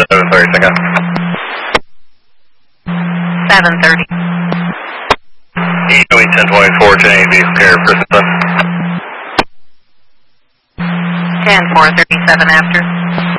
7:30 seconds. 7:30. EOE 1024, Jenny, vehicle carrier, person 10-4, 37 after.